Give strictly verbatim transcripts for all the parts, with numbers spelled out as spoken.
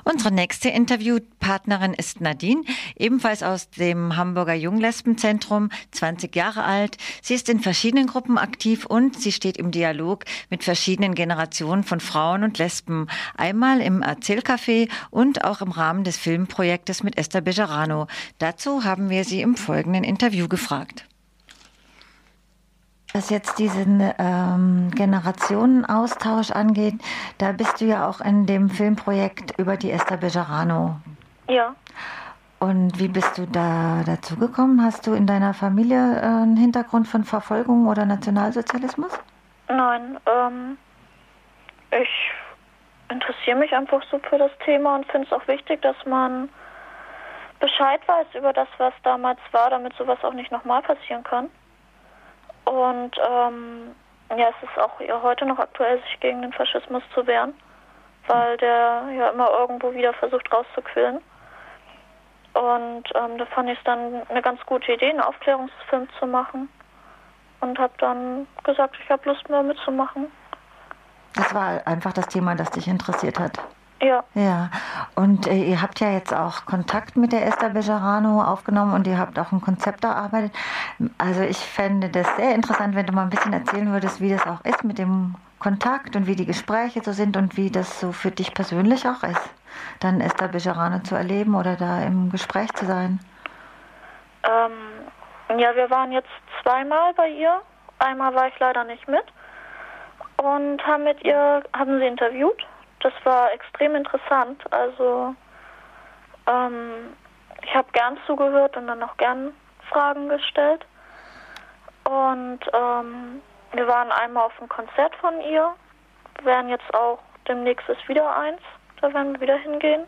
Unsere nächste Interviewpartnerin ist Nadine, ebenfalls aus dem Hamburger Junglesbenzentrum, zwanzig Jahre alt. Sie ist in verschiedenen Gruppen aktiv und sie steht im Dialog mit verschiedenen Generationen von Frauen und Lesben. Einmal im Erzählcafé und auch im Rahmen des Filmprojektes mit Esther Bejarano. Dazu haben wir sie im folgenden Interview gefragt. Was jetzt diesen ähm, Generationenaustausch angeht, da bist du ja auch in dem Filmprojekt über die Esther Bejarano. Ja. Und wie bist du da dazu gekommen? Hast du in deiner Familie äh, einen Hintergrund von Verfolgung oder Nationalsozialismus? Nein, ähm, ich interessiere mich einfach so für das Thema und finde es auch wichtig, dass man Bescheid weiß über das, was damals war, damit sowas auch nicht nochmal passieren kann. Und ähm, ja, es ist auch ja, heute noch aktuell, sich gegen den Faschismus zu wehren, weil der ja immer irgendwo wieder versucht rauszuquillen. Und ähm, da fand ich es dann eine ganz gute Idee, einen Aufklärungsfilm zu machen. Und habe dann gesagt, ich habe Lust, mehr mitzumachen. Das war einfach das Thema, das dich interessiert hat. Ja. Ja, und äh, ihr habt ja jetzt auch Kontakt mit der Esther Bejarano aufgenommen und ihr habt auch ein Konzept erarbeitet. Also ich fände das sehr interessant, wenn du mal ein bisschen erzählen würdest, wie das auch ist mit dem Kontakt und wie die Gespräche so sind und wie das so für dich persönlich auch ist, dann Esther Bejarano zu erleben oder da im Gespräch zu sein. Ähm, ja, wir waren jetzt zweimal bei ihr. Einmal war ich leider nicht mit und haben mit ihr, haben sie interviewt. Das war extrem interessant. Also ähm, ich habe gern zugehört und dann auch gern Fragen gestellt. Und ähm, wir waren einmal auf einem Konzert von ihr. Wir werden jetzt auch demnächst ist wieder eins. Da werden wir wieder hingehen.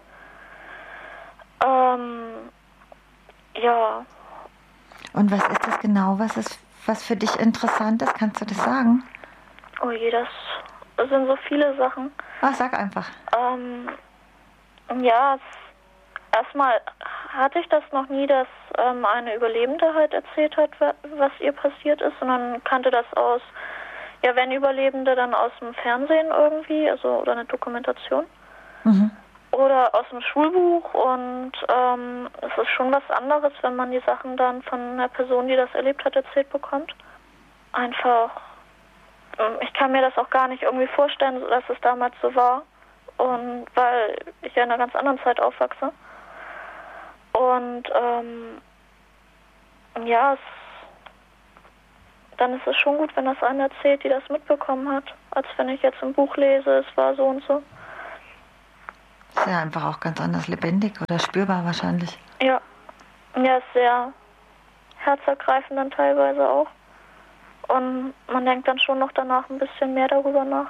Ähm, ja. Und was ist das genau, was ist, was für dich interessant ist? Kannst du das sagen? Oh je, das Das sind so viele Sachen. Ach, sag einfach. Ähm, ja, es, erstmal hatte ich das noch nie, dass ähm, eine Überlebende halt erzählt hat, was ihr passiert ist, sondern kannte das aus, ja, wenn Überlebende, dann aus dem Fernsehen irgendwie, also oder eine Dokumentation. Mhm. Oder aus dem Schulbuch und ähm, es ist schon was anderes, wenn man die Sachen dann von einer Person, die das erlebt hat, erzählt bekommt. Einfach ich kann mir das auch gar nicht irgendwie vorstellen, dass es damals so war. Und weil ich ja in einer ganz anderen Zeit aufwachse. Und ähm, ja, es, dann ist es schon gut, wenn das einer erzählt, die das mitbekommen hat, als wenn ich jetzt im Buch lese, es war so und so. Ist ja einfach auch ganz anders lebendig oder spürbar wahrscheinlich. Ja, ja, ist sehr herzergreifend dann teilweise auch. Und man denkt dann schon noch danach ein bisschen mehr darüber nach.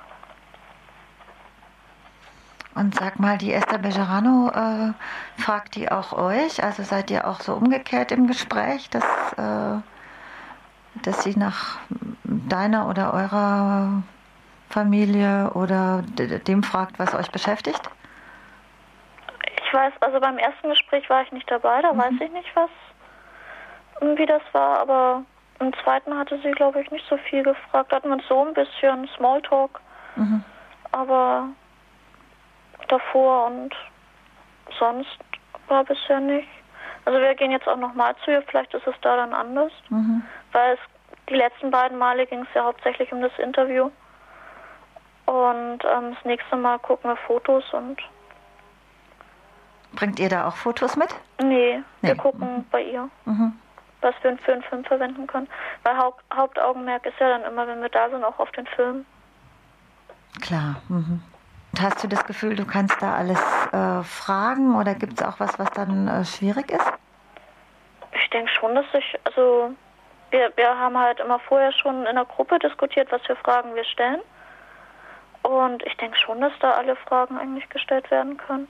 Und sag mal, die Esther Bejarano, äh, fragt die auch euch? Also seid ihr auch so umgekehrt im Gespräch, dass, äh, dass sie nach deiner oder eurer Familie oder dem fragt, was euch beschäftigt? Ich weiß, also beim ersten Gespräch war ich nicht dabei, da mhm. weiß ich nicht, was, wie das war, aber im zweiten hatte sie, glaube ich, nicht so viel gefragt. Hatten wir uns so ein bisschen Smalltalk. Mhm. Aber davor und sonst war bisher nicht. Also wir gehen jetzt auch nochmal zu ihr. Vielleicht ist es da dann anders. Mhm. Weil es die letzten beiden Male ging es ja hauptsächlich um das Interview. Und ähm, das nächste Mal gucken wir Fotos und... Bringt ihr da auch Fotos mit? Nee, nee. Wir gucken mhm. bei ihr. Mhm. Was wir für einen Film verwenden können. Weil Haupt, Hauptaugenmerk ist ja dann immer, wenn wir da sind, auch auf den Film. Klar. Mhm. Und hast du das Gefühl, du kannst da alles äh, fragen oder gibt es auch was, was dann äh, schwierig ist? Ich denke schon, dass ich, also wir, wir haben halt immer vorher schon in der Gruppe diskutiert, was für Fragen wir stellen. Und ich denke schon, dass da alle Fragen eigentlich gestellt werden können.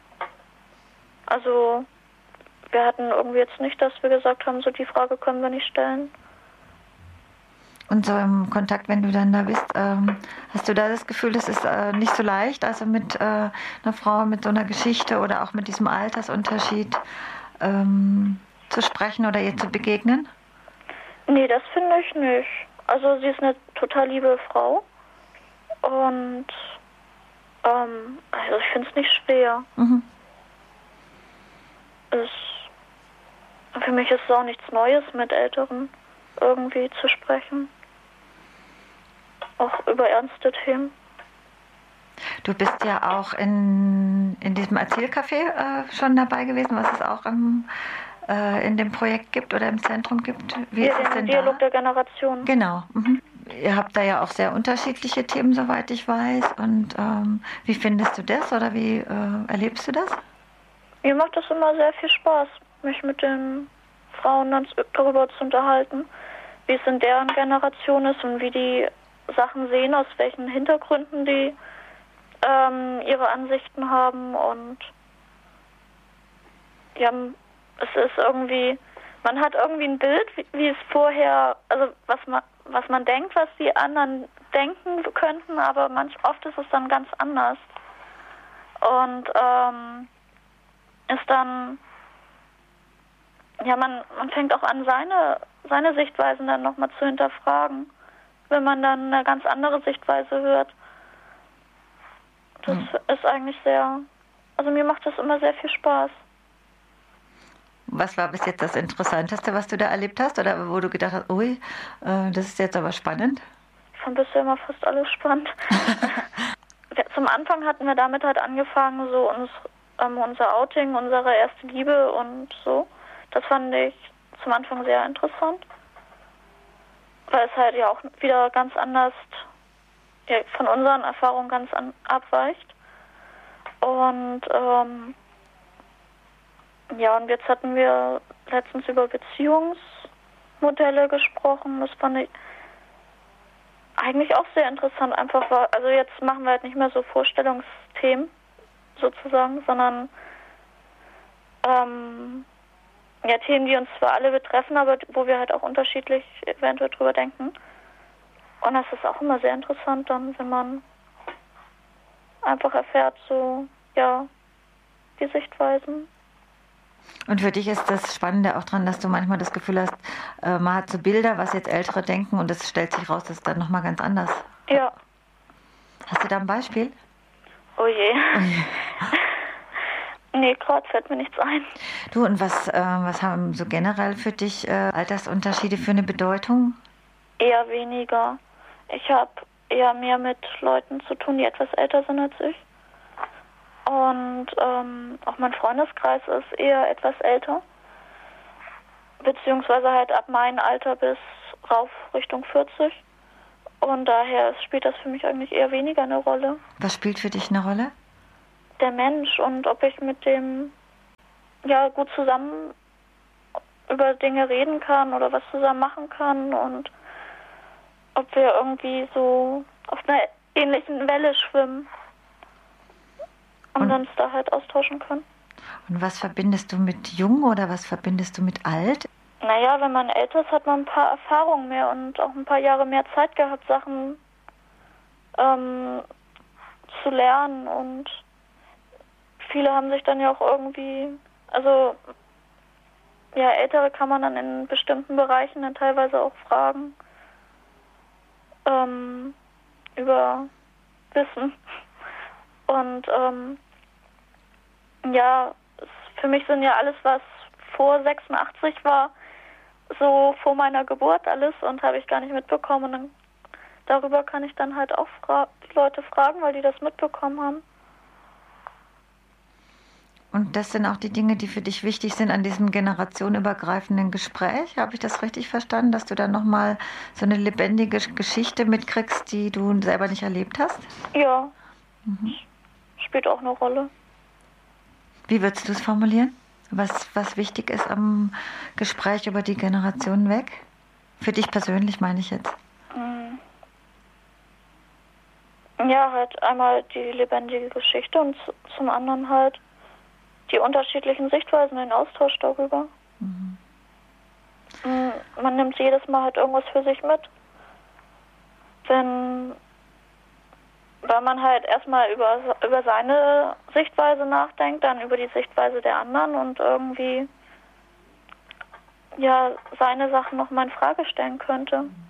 Also wir hatten irgendwie jetzt nicht, dass wir gesagt haben, so die Frage können wir nicht stellen. Und so im Kontakt, wenn du dann da bist, ähm, hast du da das Gefühl, das ist äh, nicht so leicht, also mit äh, einer Frau mit so einer Geschichte oder auch mit diesem Altersunterschied ähm, zu sprechen oder ihr zu begegnen? Nee, das finde ich nicht. Also sie ist eine total liebe Frau und Ähm, also ich finde es nicht schwer. Mhm. Es, für mich ist es auch nichts Neues, mit Älteren irgendwie zu sprechen. Auch über ernste Themen. Du bist ja auch in, in diesem Erzählcafé äh, schon dabei gewesen, was es auch im, äh, in dem Projekt gibt oder im Zentrum gibt. Wie Hier ist es den denn Dialog da? der Generation. Genau. Mhm. Ihr habt da ja auch sehr unterschiedliche Themen, soweit ich weiß. Und ähm, wie findest du das oder wie äh, erlebst du das? Mir macht es immer sehr viel Spaß, mich mit den Frauen dann darüber zu unterhalten, wie es in deren Generation ist und wie die Sachen sehen, aus welchen Hintergründen die ähm, ihre Ansichten haben. Und ja, es ist irgendwie, man hat irgendwie ein Bild, wie, wie es vorher, also was man, was man denkt, was die anderen denken könnten, aber manch oft ist es dann ganz anders. Und ähm, ist dann, ja, man, man fängt auch an, seine, seine Sichtweisen dann nochmal zu hinterfragen, wenn man dann eine ganz andere Sichtweise hört. Das hm. ist eigentlich sehr, also mir macht das immer sehr viel Spaß. Was war bis jetzt das Interessanteste, was du da erlebt hast? Oder wo du gedacht hast, ui, äh, das ist jetzt aber spannend? Ich fand bisher immer fast alles spannend. Zum Anfang hatten wir damit halt angefangen, so uns, ähm, unser Outing, unsere erste Liebe und so. Das fand ich zum Anfang sehr interessant. Weil es halt ja auch wieder ganz anders, ja, von unseren Erfahrungen ganz an, abweicht. Und ähm, ja, und jetzt hatten wir letztens über Beziehungsmodelle gesprochen. Das fand ich eigentlich auch sehr interessant. Einfach war, also jetzt machen wir halt nicht mehr so Vorstellungsthemen sozusagen, sondern ähm, ja, Themen, die uns zwar alle betreffen, aber wo wir halt auch unterschiedlich eventuell drüber denken. Und das ist auch immer sehr interessant dann, wenn man einfach erfährt, so, ja, die Sichtweisen. Und für dich ist das Spannende auch dran, dass du manchmal das Gefühl hast, äh, man hat so Bilder, was jetzt Ältere denken und es stellt sich raus, das ist dann nochmal ganz anders. Ja. Hast du da ein Beispiel? Oh je. Oh je. Nee, gerade fällt mir nichts ein. Du, und was, äh, was haben so generell für dich äh, Altersunterschiede für eine Bedeutung? Eher weniger. Ich habe eher mehr mit Leuten zu tun, die etwas älter sind als ich. Und ähm, auch mein Freundeskreis ist eher etwas älter. Beziehungsweise halt ab meinem Alter bis rauf Richtung vierzig. Und daher spielt das für mich eigentlich eher weniger eine Rolle. Was spielt für dich eine Rolle? Der Mensch und ob ich mit dem ja gut zusammen über Dinge reden kann oder was zusammen machen kann und ob wir irgendwie so auf einer ähnlichen Welle schwimmen. Und, und uns da halt austauschen können. Und was verbindest du mit jung oder was verbindest du mit alt? Naja, wenn man älter ist, hat man ein paar Erfahrungen mehr und auch ein paar Jahre mehr Zeit gehabt, Sachen ähm, zu lernen. Und viele haben sich dann ja auch irgendwie, also ja, Ältere kann man dann in bestimmten Bereichen dann teilweise auch fragen ähm, über Wissen. Und ähm, ja, es, für mich sind ja alles, was vor sechsundachtzig war, so vor meiner Geburt alles und habe ich gar nicht mitbekommen. Und dann, darüber kann ich dann halt auch fra- die Leute fragen, weil die das mitbekommen haben. Und das sind auch die Dinge, die für dich wichtig sind an diesem generationenübergreifenden Gespräch. Habe ich das richtig verstanden, dass du dann nochmal so eine lebendige Geschichte mitkriegst, die du selber nicht erlebt hast? Ja, mhm. Spielt auch eine Rolle. Wie würdest du es formulieren? Was, was wichtig ist am Gespräch über die Generationen weg? Für dich persönlich meine ich jetzt. Ja, halt einmal die lebendige Geschichte und zum anderen halt die unterschiedlichen Sichtweisen, den Austausch darüber. Mhm. Man nimmt jedes Mal halt irgendwas für sich mit. Wenn, weil man halt erstmal über, über seine Sichtweise nachdenkt, dann über die Sichtweise der anderen und irgendwie ja seine Sachen nochmal in Frage stellen könnte.